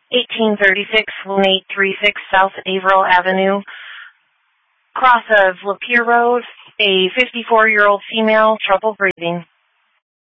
1836 1836 South Averill Avenue, cross of Lapeer Road, a 54-year-old female, trouble breathing.